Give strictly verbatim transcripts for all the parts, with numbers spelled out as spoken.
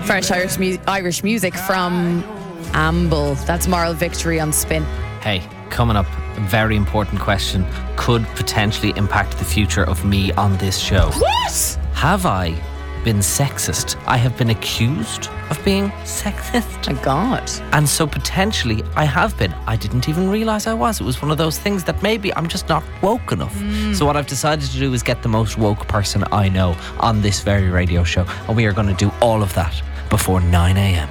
Fresh Irish, mu- Irish music from Amble. That's Moral Victory on Spin. Hey, coming up, a very important question could potentially impact the future of me on this show. What? Have I been sexist? I have been accused of being sexist. My God. And so potentially I have been. I didn't even realise I was. It was one of those things that maybe I'm just not woke enough. Mm. So what I've decided to do is get the most woke person I know on this very radio show. And we are going to do all of that before nine a.m.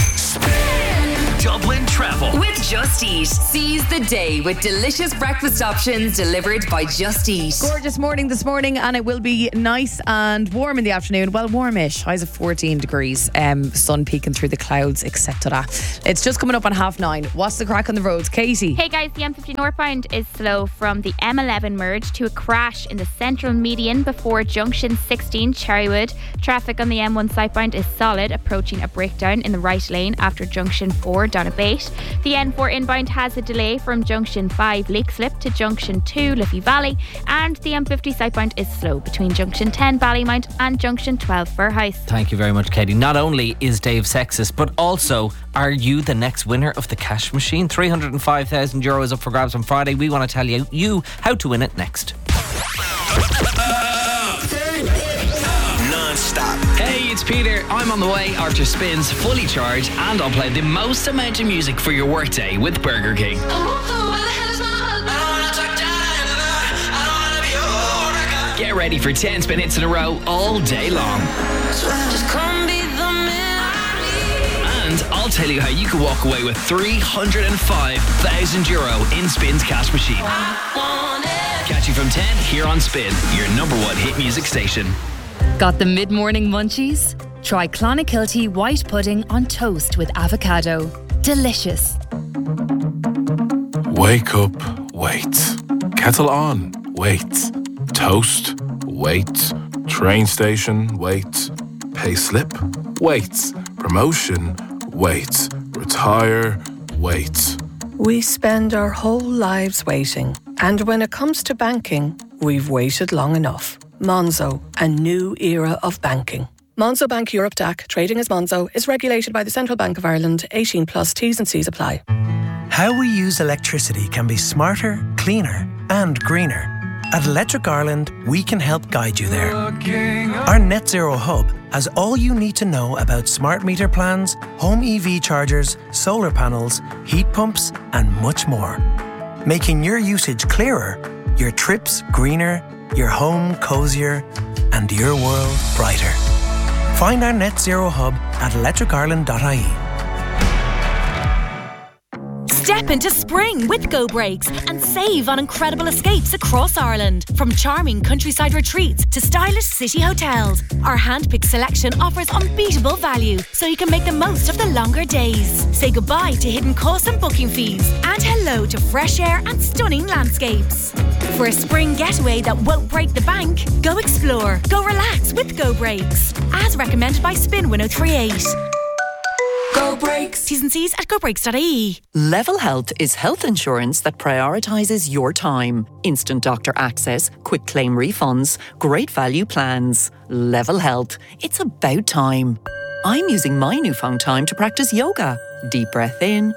Dublin Travel with Just Eat. Seize the day with delicious breakfast options delivered by Just Eat. Gorgeous morning this morning, and it will be nice and warm in the afternoon. Well, warmish. Highs of fourteen degrees. Um, sun peeking through the clouds, et cetera. It's just coming up on half nine. What's the crack on the roads, Katie? Hey guys, the M fifty northbound is slow from the M eleven merge to a crash in the central median before junction sixteen Cherrywood. Traffic on the M one southbound is solid, approaching a breakdown in the right lane after junction four Donabate. The N four inbound has a delay from junction five Lakeslip to junction two Liffey Valley, and the M fifty southbound is slow between junction ten Ballymount and junction twelve Furhouse. Thank you very much, Katie. Not only is Dave sexist, but also, are you the next winner of the cash machine? three hundred five thousand euro is up for grabs on Friday. We want to tell you, you how to win it next. Non-stop. Hey, it's Peter. I'm on the way after Spins fully charged, and I'll play the most amount of music for your workday with Burger King. Get ready for ten spin hits in a row all day long. And I'll tell you how you can walk away with three hundred five thousand euro in Spin's cash machine. Catch you from ten here on Spin, your number one hit music station. Got the mid-morning munchies? Try Clonakilty white pudding on toast with avocado. Delicious. Wake up, wait. Kettle on, wait. Toast, wait. Train station, wait. Pay slip, wait. Promotion, wait. Retire, wait. We spend our whole lives waiting. And when it comes to banking, we've waited long enough. Monzo, a new era of banking. Monzo Bank Europe D A C, trading as Monzo, is regulated by the Central Bank of Ireland. eighteen plus T's and C's apply. How we use electricity can be smarter, cleaner and greener. At Electric Ireland, we can help guide you there. Our Net Zero Hub has all you need to know about smart meter plans, home E V chargers, solar panels, heat pumps and much more. Making your usage clearer, your trips greener, your home cozier and your world brighter. Find our Net Zero Hub at electric ireland dot I E. Step into spring with Go Brakes and save on incredible escapes across Ireland. From charming countryside retreats to stylish city hotels, our hand-picked selection offers unbeatable value so you can make the most of the longer days. Say goodbye to hidden costs and booking fees and hello to fresh air and stunning landscapes. For a spring getaway that won't break the bank, go explore, go relax with Go Brakes. As recommended by Spin one oh three point eight. Go Brakes. T's and C's at go brakes dot I E. Level Health is health insurance that prioritises your time. Instant doctor access, quick claim refunds, great value plans. Level Health. It's about time. I'm using my newfound time to practice yoga. Deep breath in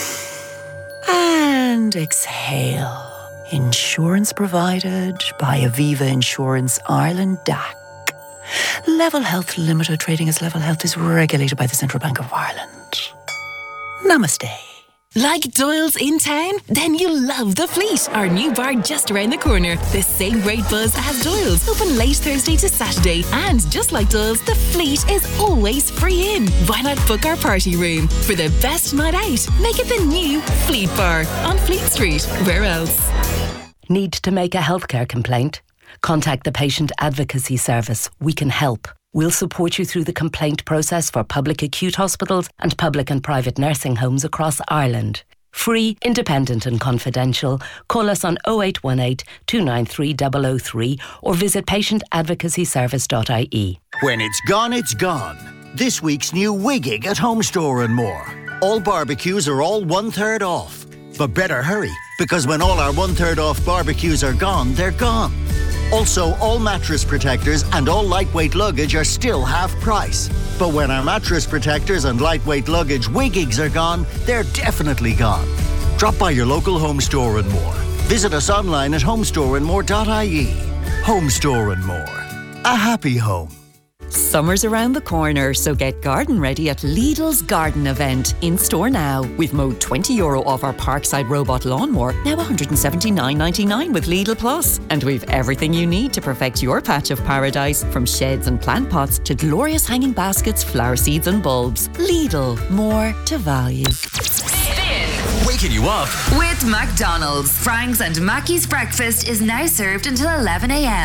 and exhale. Insurance provided by Aviva Insurance Ireland D A C. Level Health Limited, trading as Level Health, is regulated by the Central Bank of Ireland. Namaste. Like Doyle's in town? Then you'll love The Fleet, our new bar just around the corner. The same great buzz as Doyle's, open late Thursday to Saturday. And just like Doyle's, The Fleet is always free in. Why not book our party room? For the best night out, make it the new Fleet Bar on Fleet Street. Where else? Need to make a healthcare complaint? Contact the Patient Advocacy Service. We can help. We'll support you through the complaint process for public acute hospitals and public and private nursing homes across Ireland. Free, independent and confidential. Call us on oh eight one eight, two nine three, zero zero three or visit patient advocacy service dot I E. When it's gone, it's gone. This week's new Wiggig at Home Store and more. All barbecues are all one-third off. But better hurry, because when all our one-third off barbecues are gone, they're gone. Also, all mattress protectors and all lightweight luggage are still half price. But when our mattress protectors and lightweight luggage Wigigs are gone, they're definitely gone. Drop by your local Home Store and More. Visit us online at home store and more dot I E. Home Store and More. A happy home. Summer's around the corner, so get garden ready at Lidl's garden event. In store now. With Mode twenty euro off our Parkside robot lawnmower, now one hundred seventy-nine ninety-nine with Lidl Plus. And we've everything you need to perfect your patch of paradise, from sheds and plant pots to glorious hanging baskets, flower seeds and bulbs. Lidl, more to value. Waking you up With McDonald's. Frank's and Mackey's breakfast is now served until eleven a.m.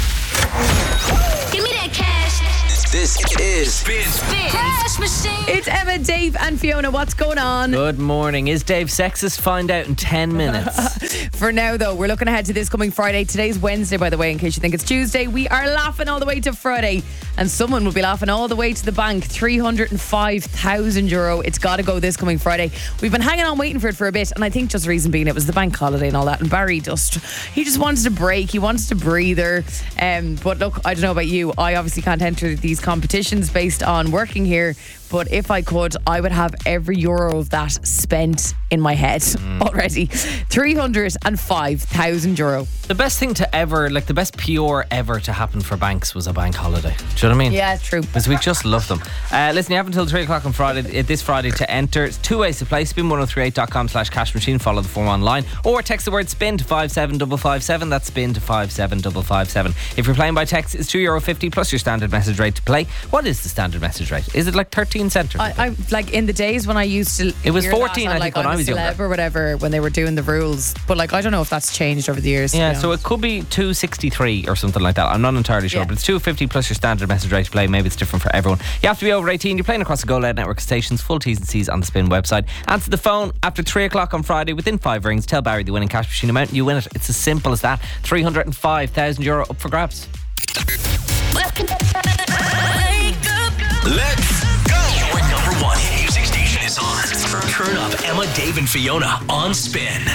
Give me that cash. This is Spin. Spin. Cash machine. It's Emma, Dave, and Fiona. What's going on? Good morning. Is Dave sexist? Find out in ten minutes. For now, though, we're looking ahead to this coming Friday. Today's Wednesday, by the way, in case you think it's Tuesday. We are laughing all the way to Friday, and someone will be laughing all the way to the bank. three hundred five thousand euro. It's got to go this coming Friday. We've been hanging on waiting for it for a bit, and I think just the reason being it was the bank holiday and all that. And Barry just, he just wanted a break. He wanted a breather. Um, but look, I don't know about you. I obviously can't enter these competitions based on working here. But if I could, I would have every euro of that spent in my head mm. already. three hundred five thousand euro. The best thing to ever, like the best P R ever to happen for banks was a bank holiday. Do you know what I mean? Yeah, it's true. Because we just love them. Uh, listen, you have until three o'clock on Friday, this Friday to enter. It's two ways to play. spin ten thirty-eight dot com slash cash machine. Follow the form online. Or text the word spin to five seven five five seven. That's spin to five seven five five seven. If you're playing by text, it's two euro fifty plus your standard message rate to play. What is the standard message rate? Is it like thirteen cents? I, I like in the days when I used to. It was hear fourteen, that on, I like, think, when on I was celeb younger. or whatever, when they were doing the rules. But like, I don't know if that's changed over the years. Yeah, so it could be two sixty-three or something like that. I'm not entirely sure, Yeah. but it's two fifty plus your standard message rate to play. Maybe it's different for everyone. You have to be over eighteen. You're playing across the Go Loud network of stations. Full T's and C's on the Spin website. Answer the phone after three o'clock on Friday. Within five rings, tell Barry the winning cash machine amount and you win it. It's as simple as that. three hundred five thousand euro up for grabs. Let's go. Your number one hit music station is on. Turn up Emma, Dave, and Fiona on Spin.